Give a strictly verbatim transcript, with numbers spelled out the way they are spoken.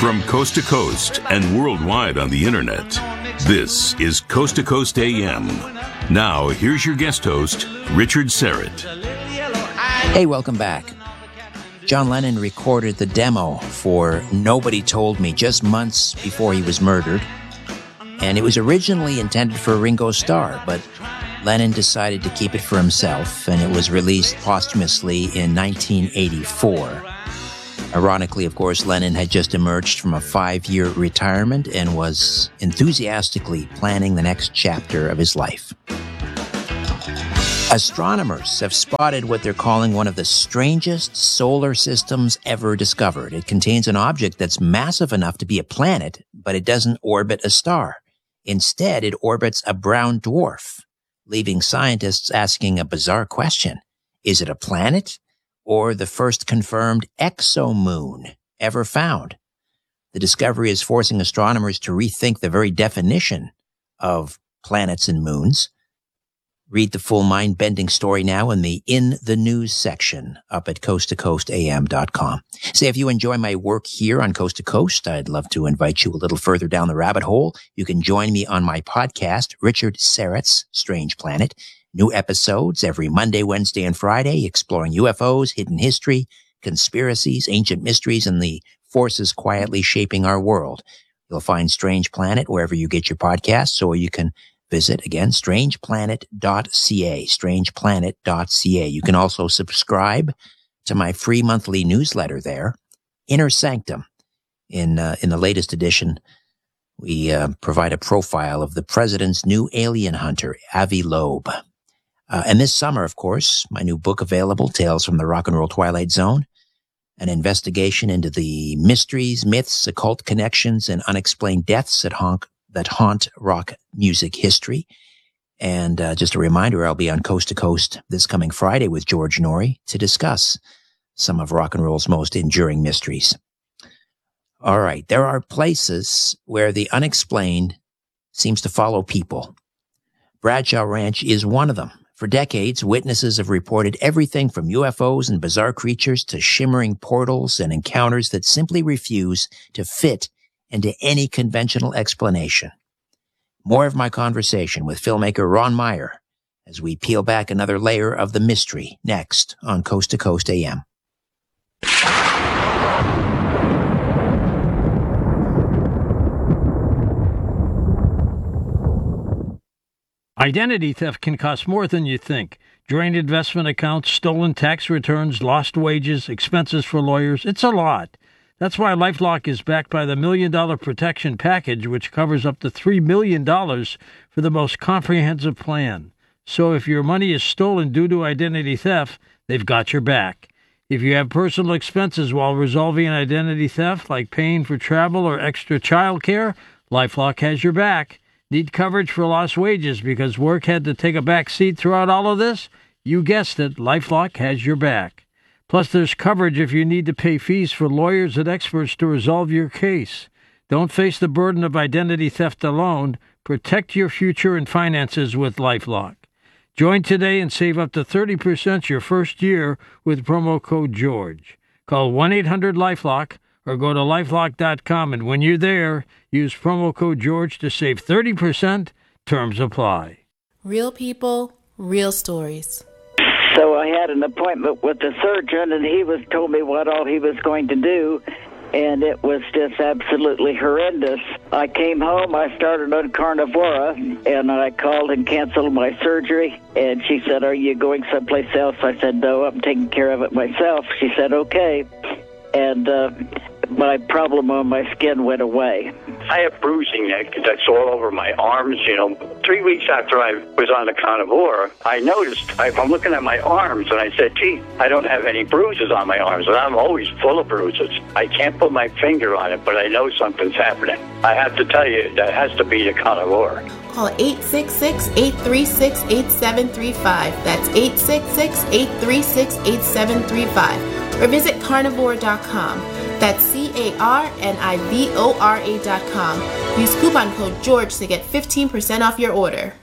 From coast to coast and worldwide on the internet, this is Coast to Coast A M. Now, here's your guest host, Richard Syrett. Hey, welcome back. John Lennon recorded the demo for Nobody Told Me just months before he was murdered. And it was originally intended for Ringo Starr, but Lennon decided to keep it for himself, and it was released posthumously in nineteen eighty-four. Ironically, of course, Lennon had just emerged from a five-year retirement and was enthusiastically planning the next chapter of his life. Astronomers have spotted what they're calling one of the strangest solar systems ever discovered. It contains an object that's massive enough to be a planet, but it doesn't orbit a star. Instead, it orbits a brown dwarf, leaving scientists asking a bizarre question. Is it a planet or the first confirmed exomoon ever found? The discovery is forcing astronomers to rethink the very definition of planets and moons. Read the full mind-bending story now in the In the News section up at coast to coast a m dot com. Say, if you enjoy my work here on Coast to Coast, I'd love to invite you a little further down the rabbit hole. You can join me on my podcast, Richard Syrett's Strange Planet. New episodes every Monday, Wednesday, and Friday, exploring U F Os, hidden history, conspiracies, ancient mysteries, and the forces quietly shaping our world. You'll find Strange Planet wherever you get your podcasts, or you can visit, again, strange planet dot c a, strange planet dot c a. You can also subscribe to my free monthly newsletter there, Inner Sanctum. In uh, in the latest edition, we uh, provide a profile of the president's new alien hunter, Avi Loeb. Uh, and this summer, of course, my new book available, Tales from the Rock and Roll Twilight Zone, an investigation into the mysteries, myths, occult connections, and unexplained deaths at honk that haunt rock music history. And uh, just a reminder, I'll be on Coast to Coast this coming Friday with George Norrie to discuss some of rock and roll's most enduring mysteries. All right, there are places where the unexplained seems to follow people. Bradshaw Ranch is one of them. For decades, witnesses have reported everything from U F Os and bizarre creatures to shimmering portals and encounters that simply refuse to fit into any conventional explanation. More of my conversation with filmmaker Ron Meyer as we peel back another layer of the mystery next on Coast to Coast A M. Identity theft can cost more than you think. Drained investment accounts, stolen tax returns, lost wages, expenses for lawyers. It's a lot. That's why LifeLock is backed by the Million Dollar Protection Package, which covers up to three million dollars for the most comprehensive plan. So if your money is stolen due to identity theft, they've got your back. If you have personal expenses while resolving an identity theft, like paying for travel or extra child care, LifeLock has your back. Need coverage for lost wages because work had to take a back seat throughout all of this? You guessed it, LifeLock has your back. Plus, there's coverage if you need to pay fees for lawyers and experts to resolve your case. Don't face the burden of identity theft alone. Protect your future and finances with LifeLock. Join today and save up to thirty percent your first year with promo code George. Call one eight hundred LifeLock or go to lifelock dot com, and when you're there, use promo code George to save thirty percent. Terms apply. Real people, real stories. So I had an appointment with the surgeon, and he was told me what all he was going to do, and it was just absolutely horrendous. I came home, I started on Carnivora, and I called and canceled my surgery, and she said, "Are you going someplace else?" I said, "No, I'm taking care of it myself." She said, "Okay." And uh, my problem on my skin went away. I have bruising that's all over my arms. You know, three weeks after I was on the Carnivora, I noticed, I, I'm looking at my arms, and I said, gee, I don't have any bruises on my arms, and I'm always full of bruises. I can't put my finger on it, but I know something's happening. I have to tell you, that has to be the Carnivora. Call eight six six, eight three six, eight seven three five. That's eight six six, eight three six, eight seven three five. Or visit carnivore dot com. That's C A R N I V O R A dot com. Use coupon code George to get fifteen percent off your order.